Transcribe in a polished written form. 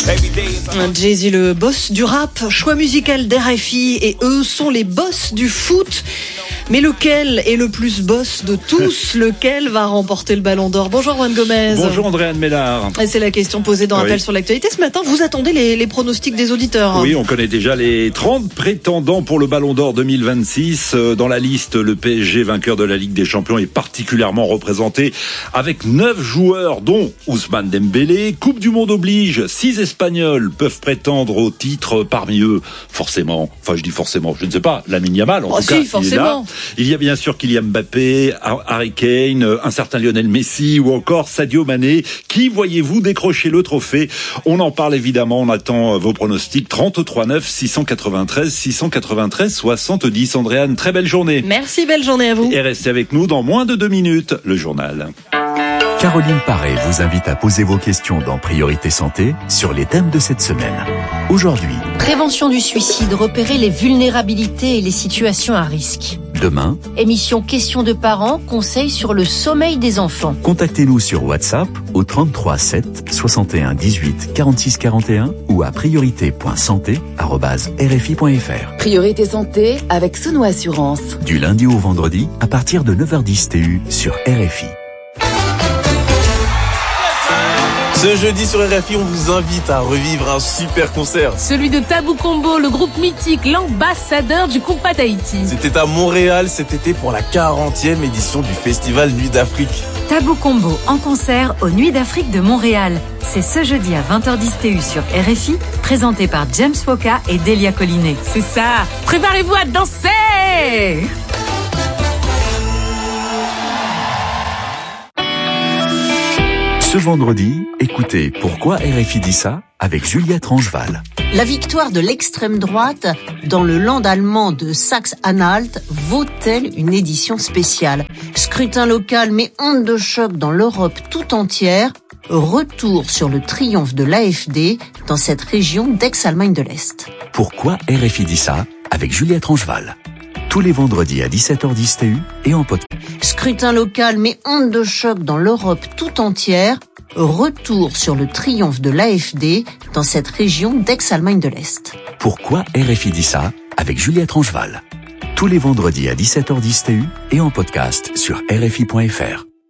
Jay-Z, le boss du rap, choix musical d'RFI, et eux sont les boss du foot. Mais lequel est le plus boss de tous? Lequel va remporter le Ballon d'Or? Bonjour Juan Gomez. Bonjour Andréane Mélard. Et c'est la question posée dans Appel sur l'actualité. Ce matin, vous attendez les pronostics des auditeurs. Oui, on connaît déjà les 30 prétendants pour le Ballon d'Or 2026. Dans la liste, le PSG, vainqueur de la Ligue des Champions, est particulièrement représenté avec 9 joueurs, dont Ousmane Dembélé. Coupe du Monde oblige, 6 Espagnols peuvent prétendre au titre. Parmi eux, forcément, enfin je dis forcément, je ne sais pas, Lamine Yamal, en tout cas, forcément. il est là. Il y a bien sûr Kylian Mbappé, Harry Kane, un certain Lionel Messi ou encore Sadio Mané. Qui voyez-vous décrocher le trophée? On en parle évidemment, on attend vos pronostics. 33 9 693 70. Andréane, très belle journée. Merci, belle journée à vous. Et restez avec nous dans moins de 2 minutes, le journal. Caroline Paré vous invite à poser vos questions dans Priorité Santé sur les thèmes de cette semaine. Aujourd'hui, prévention du suicide, repérer les vulnérabilités et les situations à risque. Demain, émission Questions de parents, conseils sur le sommeil des enfants. Contactez-nous sur WhatsApp au 33 7 61 18 46 41 ou à priorité.santé@rfi.fr. Priorité Santé avec Sono Assurance. Du lundi au vendredi à partir de 9h10 TU sur RFI. Ce jeudi sur RFI, on vous invite à revivre un super concert. Celui de Tabou Combo, le groupe mythique, l'ambassadeur du compas d'Haïti. C'était à Montréal cet été pour la 40e édition du festival Nuit d'Afrique. Tabou Combo en concert aux Nuits d'Afrique de Montréal. C'est ce jeudi à 20h10 TU sur RFI, présenté par James Foka et Delia Collinet. C'est ça, préparez-vous à danser! Ce vendredi, écoutez Pourquoi RFI dit ça avec Juliette Rangeval. La victoire de l'extrême droite dans le land allemand de Saxe-Anhalt vaut-elle une édition spéciale? Scrutin local mais onde de choc dans l'Europe tout entière. Retour sur le triomphe de l'AfD dans cette région d'ex-Allemagne de l'Est. Pourquoi RFI dit ça avec Juliette Rangeval. Tous les vendredis à 17h10 TU et en podcast. Scrutin local mais onde de choc dans l'Europe tout entière. Retour sur le triomphe de l'AfD dans cette région d'ex-Allemagne de l'Est. Pourquoi RFI dit ça avec Juliette Rangeval. Tous les vendredis à 17h10 TU et en podcast sur rfi.fr.